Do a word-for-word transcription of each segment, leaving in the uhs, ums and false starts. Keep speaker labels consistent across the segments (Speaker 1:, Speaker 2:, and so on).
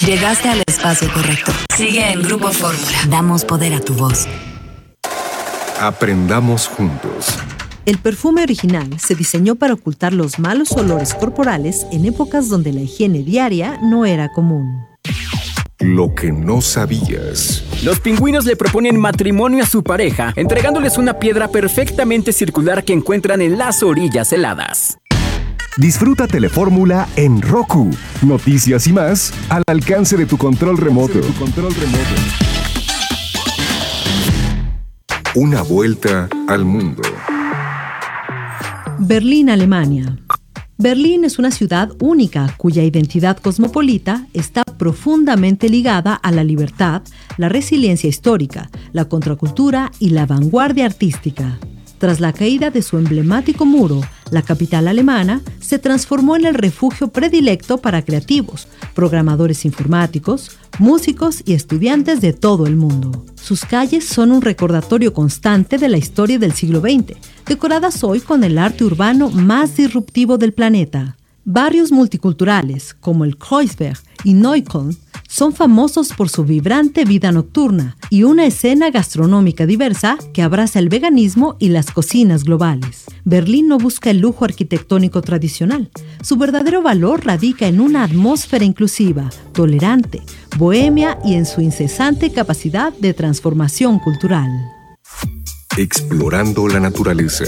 Speaker 1: Llegaste al espacio correcto. Sigue en Grupo Fórmula. Damos poder a tu voz.
Speaker 2: Aprendamos juntos.
Speaker 3: El perfume original se diseñó para ocultar los malos olores corporales en épocas donde la higiene diaria no era común.
Speaker 2: Lo que no sabías.
Speaker 4: Los pingüinos le proponen matrimonio a su pareja, entregándoles una piedra perfectamente circular que encuentran en las orillas heladas.
Speaker 5: Disfruta Telefórmula en Roku. Noticias y más al alcance de tu control remoto. Tu control remoto.
Speaker 2: Una vuelta al mundo.
Speaker 3: Berlín, Alemania. Berlín es una ciudad única cuya identidad cosmopolita está profundamente ligada a la libertad, la resiliencia histórica, la contracultura y la vanguardia artística. Tras la caída de su emblemático muro, la capital alemana se transformó en el refugio predilecto para creativos, programadores informáticos, músicos y estudiantes de todo el mundo. Sus calles son un recordatorio constante de la historia del siglo veinte, decoradas hoy con el arte urbano más disruptivo del planeta. Barrios multiculturales, como el Kreuzberg y Neukölln, son famosos por su vibrante vida nocturna y una escena gastronómica diversa que abraza el veganismo y las cocinas globales. Berlín no busca el lujo arquitectónico tradicional. Su verdadero valor radica en una atmósfera inclusiva, tolerante, bohemia y en su incesante capacidad de transformación cultural.
Speaker 2: Explorando la naturaleza.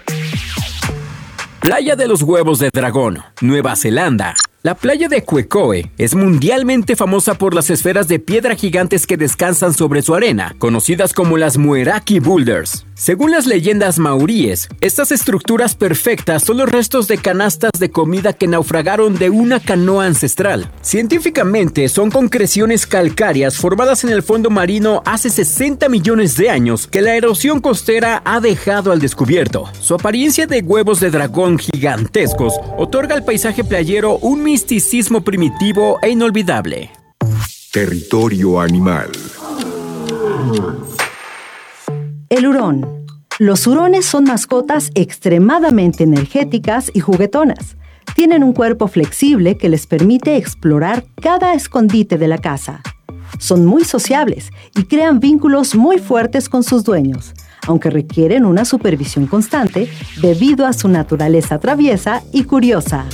Speaker 4: Playa de los Huevos de Dragón, Nueva Zelanda. La playa de Quecoe es mundialmente famosa por las esferas de piedra gigantes que descansan sobre su arena, conocidas como las Mueraki Boulders. Según las leyendas maoríes, estas estructuras perfectas son los restos de canastas de comida que naufragaron de una canoa ancestral. Científicamente, son concreciones calcáreas formadas en el fondo marino hace sesenta millones de años que la erosión costera ha dejado al descubierto. Su apariencia de huevos de dragón gigantescos otorga al paisaje playero un misticismo primitivo e inolvidable.
Speaker 2: Territorio animal.
Speaker 6: El hurón. Los hurones son mascotas extremadamente energéticas y juguetonas. Tienen un cuerpo flexible que les permite explorar cada escondite de la casa. Son muy sociables y crean vínculos muy fuertes con sus dueños, aunque requieren una supervisión constante debido a su naturaleza traviesa y curiosa.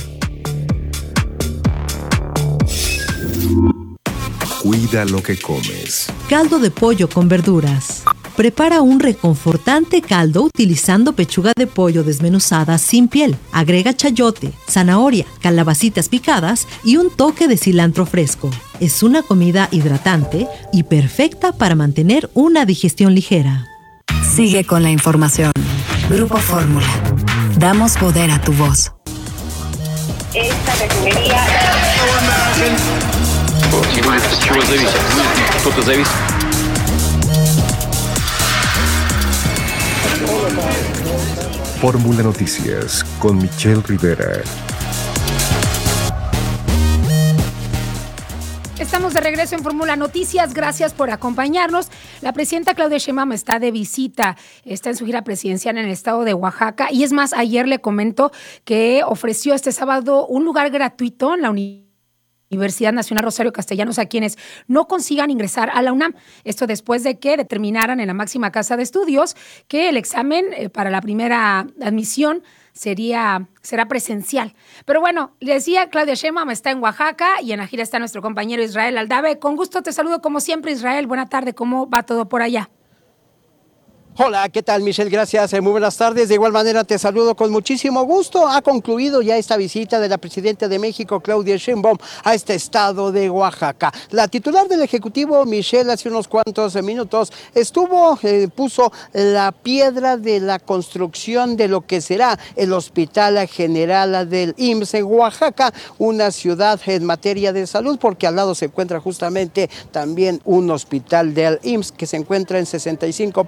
Speaker 2: Cuida lo que comes.
Speaker 3: Caldo de pollo con verduras. Prepara un reconfortante caldo utilizando pechuga de pollo desmenuzada sin piel. Agrega chayote, zanahoria, calabacitas picadas y un toque de cilantro fresco. Es una comida hidratante y perfecta para mantener una digestión ligera.
Speaker 1: Sigue con la información. Grupo Fórmula. Damos poder a tu voz.
Speaker 7: Esta refinería...
Speaker 8: Чего зависит? Кто-то зависит.
Speaker 2: Fórmula Noticias con Michelle Rivera.
Speaker 9: Estamos de regreso en Fórmula Noticias. Gracias por acompañarnos. La presidenta Claudia Sheinbaum está de visita. Está en su gira presidencial en el estado de Oaxaca. Y es más, ayer le comento que ofreció este sábado un lugar gratuito en la Universidad Universidad Nacional Rosario Castellanos a quienes no consigan ingresar a la UNAM. Esto después de que determinaran en la máxima casa de estudios que el examen eh, para la primera admisión sería, será presencial. Pero bueno, le decía, Claudia Sheinbaum está en Oaxaca y en la gira está nuestro compañero Israel Aldave. Con gusto te saludo como siempre, Israel. Buena tarde, ¿cómo va todo por allá?
Speaker 10: Hola, ¿qué tal, Michelle? Gracias, muy buenas tardes. De igual manera te saludo con muchísimo gusto. Ha concluido ya esta visita de la presidenta de México, Claudia Sheinbaum, a este estado de Oaxaca. La titular del Ejecutivo, Michelle, hace unos cuantos minutos estuvo, eh, puso la piedra de la construcción de lo que será el Hospital General del I M S S en Oaxaca, una ciudad en materia de salud, porque al lado se encuentra justamente también un hospital del I M S S que se encuentra en sesenta y cinco por ciento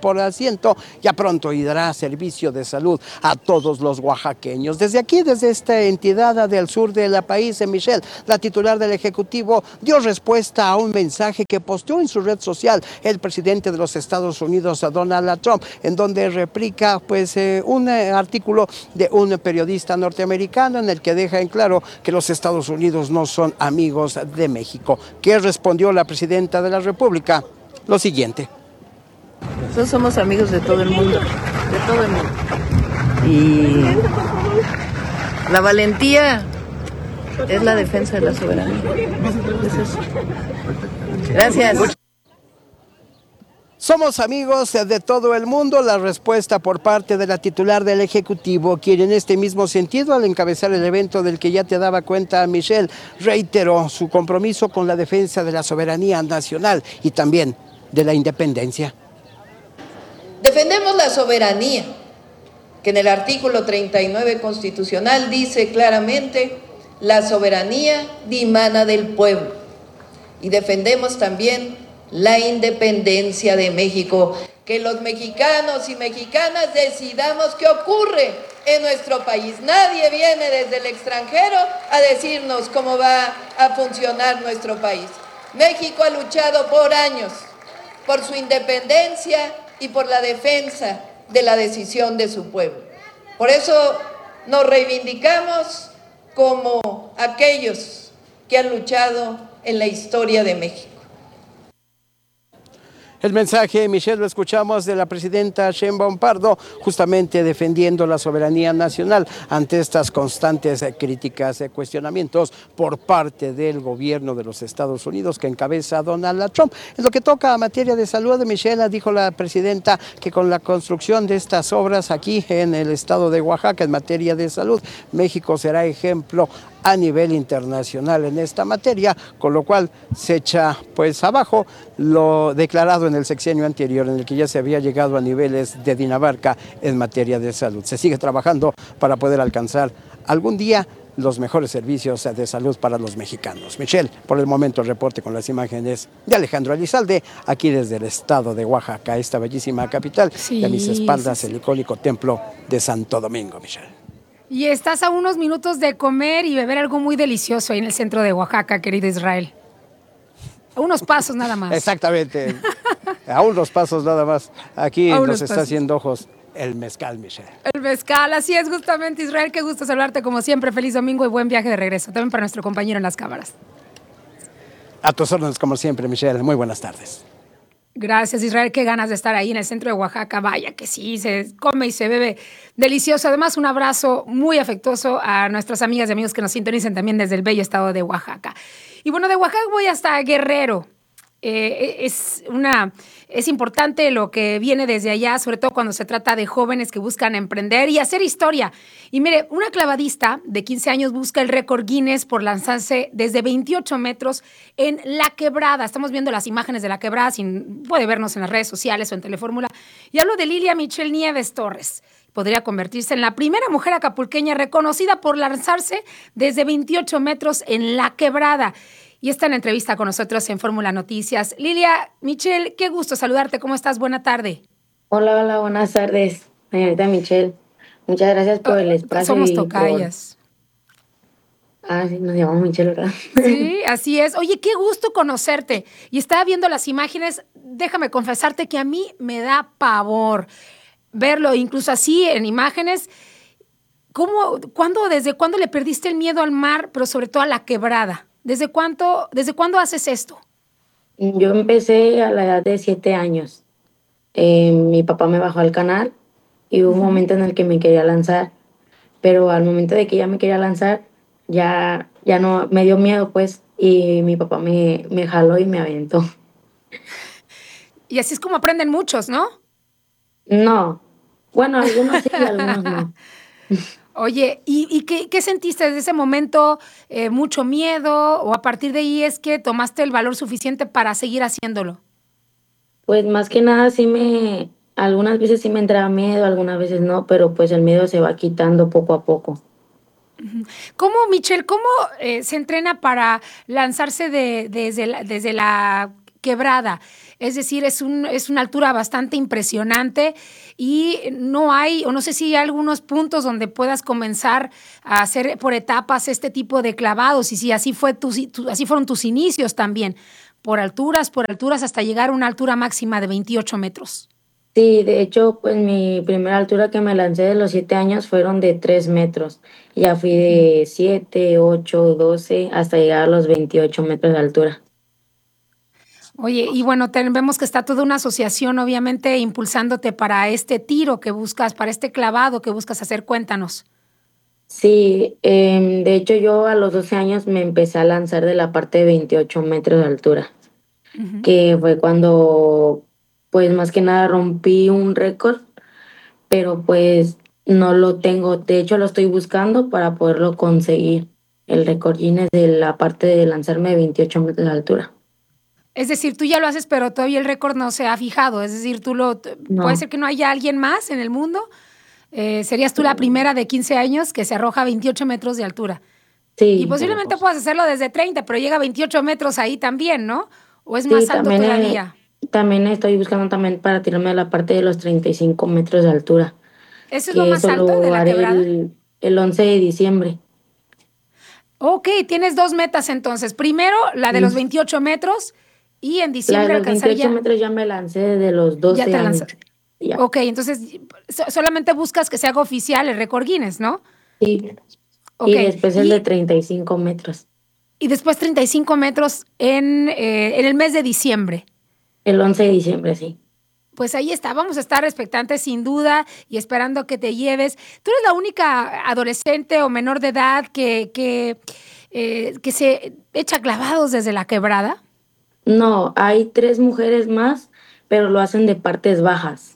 Speaker 10: tratamiento, ya pronto y dará servicio de salud a todos los oaxaqueños. Desde aquí, desde esta entidad del sur del país, Michelle, la titular del Ejecutivo, dio respuesta a un mensaje que posteó en su red social el presidente de los Estados Unidos, Donald Trump, en donde replica pues, eh, un eh, artículo de un periodista norteamericano en el que deja en claro que los Estados Unidos no son amigos de México. ¿Qué respondió la presidenta de la República? Lo siguiente.
Speaker 11: Nosotros somos amigos de todo el mundo, de todo el mundo. Y la valentía es la defensa de la soberanía. Es eso. Gracias.
Speaker 10: Somos amigos de todo el mundo, la respuesta por parte de la titular del Ejecutivo, quien en este mismo sentido, al encabezar el evento del que ya te daba cuenta Michelle, reiteró su compromiso con la defensa de la soberanía nacional y también de la independencia.
Speaker 11: Defendemos la soberanía, que en el artículo treinta y nueve constitucional dice claramente, la soberanía dimana del pueblo. Y defendemos también la independencia de México, que los mexicanos y mexicanas decidamos qué ocurre en nuestro país. Nadie viene desde el extranjero a decirnos cómo va a funcionar nuestro país. México ha luchado por años por su independencia y por la defensa de la decisión de su pueblo. Por eso nos reivindicamos como aquellos que han luchado en la historia de México.
Speaker 10: El mensaje, Michelle, lo escuchamos de la presidenta Sheinbaum Pardo, justamente defendiendo la soberanía nacional ante estas constantes críticas y cuestionamientos por parte del gobierno de los Estados Unidos que encabeza Donald Trump. En lo que toca a materia de salud, Michelle, dijo la presidenta que con la construcción de estas obras aquí en el estado de Oaxaca en materia de salud, México será ejemplo a nivel internacional en esta materia, con lo cual se echa pues abajo lo declarado en el sexenio anterior, en el que ya se había llegado a niveles de Dinamarca en materia de salud. Se sigue trabajando para poder alcanzar algún día los mejores servicios de salud para los mexicanos. Michelle, por el momento el reporte con las imágenes de Alejandro Elizalde, aquí desde el estado de Oaxaca, esta bellísima capital, sí, y a mis espaldas sí, sí. el icónico templo de Santo Domingo, Michelle.
Speaker 9: Y estás a unos minutos de comer y beber algo muy delicioso ahí en el centro de Oaxaca, querido Israel. A unos pasos nada más.
Speaker 10: Exactamente, a unos pasos nada más. Aquí a nos está pasos. haciendo ojos el mezcal, Michelle.
Speaker 9: El mezcal, así es justamente, Israel. Qué gusto saludarte como siempre. Feliz domingo y buen viaje de regreso. También para nuestro compañero en las cámaras.
Speaker 10: A tus órdenes como siempre, Michelle. Muy buenas tardes.
Speaker 9: Gracias, Israel. Qué ganas de estar ahí en el centro de Oaxaca. Vaya que sí, se come y se bebe delicioso. Además, un abrazo muy afectuoso a nuestras amigas y amigos que nos sintonizan también desde el bello estado de Oaxaca. Y bueno, de Oaxaca voy hasta Guerrero. Eh, es, una, es importante lo que viene desde allá, sobre todo cuando se trata de jóvenes que buscan emprender y hacer historia. Y mire, una clavadista de quince años busca el récord Guinness por lanzarse desde veintiocho metros en La Quebrada. Estamos viendo las imágenes de La Quebrada, sin, puede vernos en las redes sociales o en Telefórmula. Y hablo de Lilia Michelle Nieves Torres. Podría convertirse en la primera mujer acapulqueña reconocida por lanzarse desde veintiocho metros en La Quebrada. Y está en entrevista con nosotros en Fórmula Noticias. Lilia, Michelle, qué gusto saludarte. ¿Cómo estás? Buena tarde.
Speaker 12: Hola, hola, buenas tardes, señorita Michelle. Muchas gracias por el espacio.
Speaker 9: Somos tocayas.
Speaker 12: Por... Ah, sí, nos llamamos Michelle, ¿verdad?
Speaker 9: Sí, así es. Oye, qué gusto conocerte. Y estaba viendo las imágenes. Déjame confesarte que a mí me da pavor verlo, incluso así en imágenes. ¿Cómo, cuándo, desde cuándo le perdiste el miedo al mar, pero sobre todo a la quebrada? ¿Desde cuánto, desde cuándo haces esto?
Speaker 12: Yo empecé a la edad de siete años. Eh, mi papá me bajó al canal y hubo un momento en el que me quería lanzar, pero al momento de que ya me quería lanzar, ya, ya no, me dio miedo, pues, y mi papá me, me jaló y me aventó.
Speaker 9: Y así es como aprenden muchos, ¿no?
Speaker 12: No. Bueno, algunos sí y algunos no.
Speaker 9: Oye, ¿y, y qué, qué sentiste desde ese momento? Eh, ¿Mucho miedo? ¿O a partir de ahí es que tomaste el valor suficiente para seguir haciéndolo?
Speaker 12: Pues más que nada sí me... Algunas veces sí me entraba miedo, algunas veces no, pero pues el miedo se va quitando poco a poco.
Speaker 9: ¿Cómo, Michelle, cómo eh, se entrena para lanzarse de, desde, la, desde la quebrada. Es decir, es, un, es una altura bastante impresionante y no hay, o no sé si hay algunos puntos donde puedas comenzar a hacer por etapas este tipo de clavados y si así, fue tu, tu, así fueron tus inicios también, por alturas, por alturas, hasta llegar a una altura máxima de veintiocho metros.
Speaker 12: Sí, de hecho, pues mi primera altura que me lancé de los siete años fueron de tres metros. Ya fui de siete, ocho, doce, hasta llegar a los veintiocho metros de altura.
Speaker 9: Oye, y bueno, te, vemos que está toda una asociación, obviamente, impulsándote para este tiro que buscas, para este clavado que buscas hacer. Cuéntanos.
Speaker 12: Sí, eh, de hecho yo a los doce años me empecé a lanzar de la parte de veintiocho metros de altura, uh-huh. que fue cuando, pues más que nada rompí un récord, pero pues no lo tengo, de hecho lo estoy buscando para poderlo conseguir, el récord Guinness de la parte de lanzarme de veintiocho metros de altura.
Speaker 9: Es decir, tú ya lo haces, pero todavía el récord no se ha fijado. Es decir, tú lo no. Puede ser que no haya alguien más en el mundo. Eh, serías tú la primera de quince años que se arroja a veintiocho metros de altura.
Speaker 12: Sí.
Speaker 9: Y posiblemente puedas hacerlo desde treinta, pero llega a veintiocho metros ahí también, ¿no? ¿O es
Speaker 12: sí,
Speaker 9: más alto
Speaker 12: también
Speaker 9: todavía?
Speaker 12: Eh, también estoy buscando también para tirarme a la parte de los treinta y cinco metros de altura.
Speaker 9: ¿Eso es lo más alto de la quebrada?
Speaker 12: El, el once de diciembre.
Speaker 9: Ok, tienes dos metas entonces. Primero, la de los veintiocho metros. Y en diciembre
Speaker 12: la de los
Speaker 9: alcanzar
Speaker 12: veintiocho
Speaker 9: ya...
Speaker 12: metros ya me lancé de los doce
Speaker 9: ya te
Speaker 12: años.
Speaker 9: Ya. Ok, entonces so, solamente buscas que se haga oficial el récord Guinness, ¿no?
Speaker 12: Sí.
Speaker 9: Okay.
Speaker 12: Y después el y, de treinta y cinco metros.
Speaker 9: Y después treinta y cinco metros en, eh, en el mes de diciembre.
Speaker 12: El once de diciembre, sí.
Speaker 9: Pues ahí está, vamos a estar expectantes sin duda y esperando que te lleves. ¿Tú eres la única adolescente o menor de edad que, que, eh, que se echa clavados desde la quebrada?
Speaker 12: No, hay tres mujeres más, pero lo hacen de partes bajas.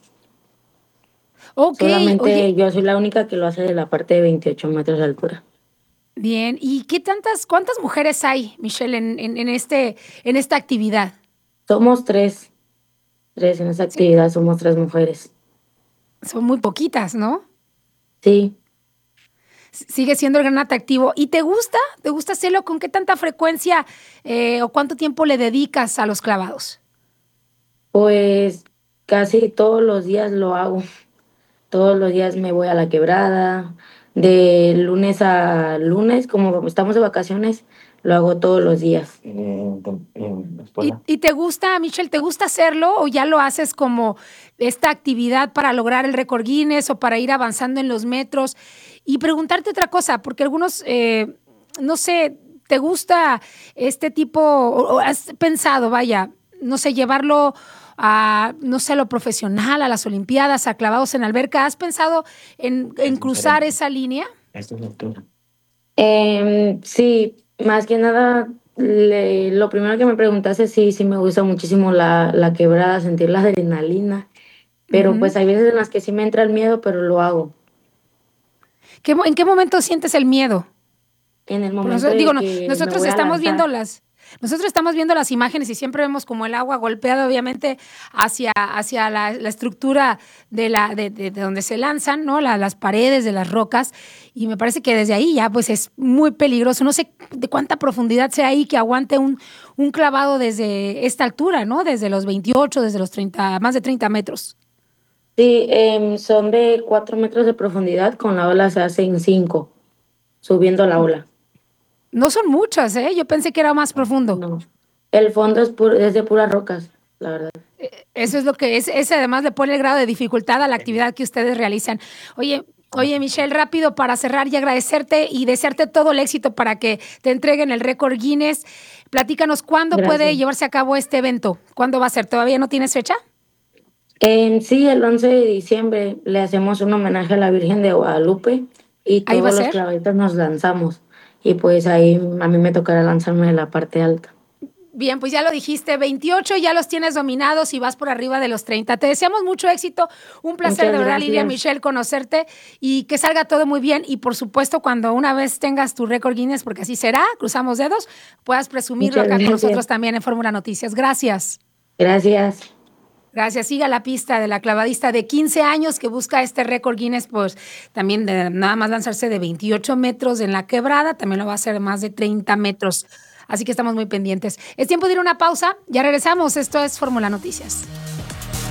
Speaker 9: Ok.
Speaker 12: Solamente
Speaker 9: Oye,
Speaker 12: yo soy la única que lo hace de la parte de veintiocho metros de altura.
Speaker 9: Bien, ¿y qué tantas, cuántas mujeres hay, Michelle, en, en, en, este, en esta actividad?
Speaker 12: Somos tres, tres en esta sí. actividad, somos tres mujeres.
Speaker 9: Son muy poquitas, ¿no?
Speaker 12: Sí.
Speaker 9: Sigue siendo el gran atractivo. ¿Y te gusta? ¿Te gusta hacerlo? ¿Con qué tanta frecuencia eh, o cuánto tiempo le dedicas a los clavados?
Speaker 12: Pues casi todos los días lo hago. Todos los días me voy a la quebrada. De lunes a lunes, como estamos de vacaciones, lo hago todos los días.
Speaker 9: ¿Y, ¿Y te gusta, Michelle, te gusta hacerlo o ya lo haces como esta actividad para lograr el récord Guinness o para ir avanzando en los metros? Y preguntarte otra cosa, porque algunos, eh, no sé, ¿te gusta este tipo, o, o has pensado, vaya, no sé, llevarlo a, no sé, lo profesional, a las Olimpiadas, a clavados en alberca? ¿Has pensado en, en cruzar esa línea?
Speaker 12: Eh, sí, más que nada, le, lo primero que me preguntaste, sí, sí me gusta muchísimo la, la quebrada, sentir la adrenalina, pero uh-huh. pues hay veces en las que sí me entra el miedo, pero lo hago.
Speaker 9: ¿Qué, ¿En qué momento sientes el miedo?
Speaker 12: En el momento
Speaker 9: nosotros,
Speaker 12: de
Speaker 9: digo,
Speaker 12: que
Speaker 9: nosotros
Speaker 12: me voy
Speaker 9: estamos
Speaker 12: a
Speaker 9: viendo las nosotros estamos viendo las imágenes y siempre vemos como el agua golpeada obviamente hacia, hacia la, la estructura de, la, de, de, de donde se lanzan, ¿no? La, las paredes de las rocas, y me parece que desde ahí ya pues es muy peligroso. No sé de cuánta profundidad sea ahí que aguante un, un clavado desde esta altura, ¿no? Desde los veintiocho, desde los treinta, más de treinta metros.
Speaker 12: Sí, eh, son de cuatro metros de profundidad, con la ola se hace en cinco, subiendo la ola.
Speaker 9: No son muchas, ¿eh? Yo pensé que era más profundo.
Speaker 12: No, el fondo es, pur, es de puras rocas, la verdad.
Speaker 9: Eso es lo que es, ese además le pone el grado de dificultad a la actividad que ustedes realizan. Oye, oye, Michelle, rápido para cerrar y agradecerte y desearte todo el éxito para que te entreguen el récord Guinness. Platícanos, ¿cuándo Gracias. puede llevarse a cabo este evento? ¿Cuándo va a ser? ¿Todavía no tienes fecha?
Speaker 12: Eh, sí, el once de diciembre le hacemos un homenaje a la Virgen de Guadalupe y todos los clavaditos nos lanzamos. Y pues ahí a mí me tocará lanzarme de la parte alta.
Speaker 9: Bien, pues ya lo dijiste, veintiocho ya los tienes dominados y vas por arriba de los treinta. Te deseamos mucho éxito, un placer de verdad, Lidia Michelle, conocerte y que salga todo muy bien. Y por supuesto, cuando una vez tengas tu récord Guinness, porque así será, cruzamos dedos, puedas presumirlo Muchas acá gracias. con nosotros también en Fórmula Noticias. Gracias.
Speaker 12: Gracias.
Speaker 9: Gracias. Siga la pista de la clavadista de quince años que busca este récord Guinness, pues también de nada más lanzarse de veintiocho metros en la quebrada, también lo va a hacer más de treinta metros Así que estamos muy pendientes. Es tiempo de ir a una pausa. Ya regresamos. Esto es Fórmula Noticias.